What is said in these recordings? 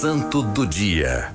Santo do Dia.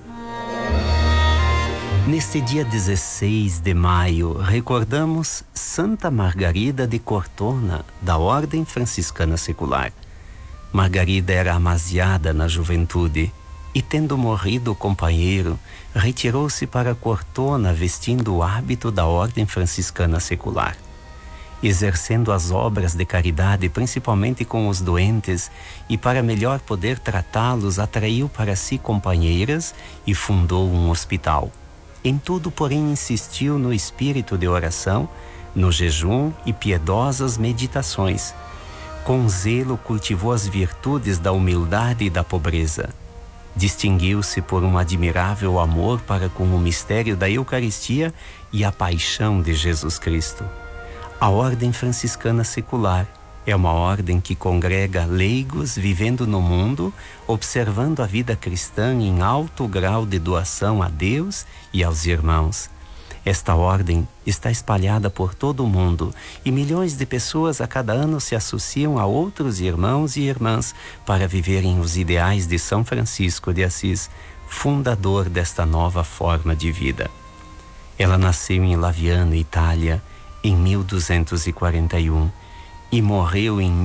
Neste dia 16 de maio, recordamos Santa Margarida de Cortona, da Ordem Franciscana Secular. Margarida era amaziada na juventude e, tendo morrido o companheiro, retirou-se para Cortona vestindo o hábito da Ordem Franciscana Secular. Exercendo as obras de caridade, principalmente com os doentes, e para melhor poder tratá-los, atraiu para si companheiras e fundou um hospital. Em tudo, porém, insistiu no espírito de oração, no jejum e piedosas meditações. Com zelo cultivou as virtudes da humildade e da pobreza. Distinguiu-se por um admirável amor para com o mistério da Eucaristia e a paixão de Jesus Cristo. A Ordem Franciscana Secular é uma ordem que congrega leigos vivendo no mundo, observando a vida cristã em alto grau de doação a Deus e aos irmãos. Esta ordem está espalhada por todo o mundo e milhões de pessoas a cada ano se associam a outros irmãos e irmãs para viverem os ideais de São Francisco de Assis, fundador desta nova forma de vida. Ela nasceu em Laviano, Itália, em 1241 e morreu em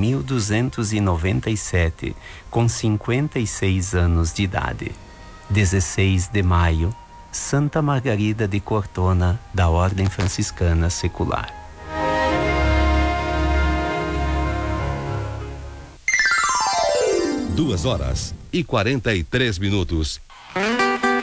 1297, com 56 anos de idade. 16 de maio, Santa Margarida de Cortona, da Ordem Franciscana Secular. Duas horas e 43 minutos.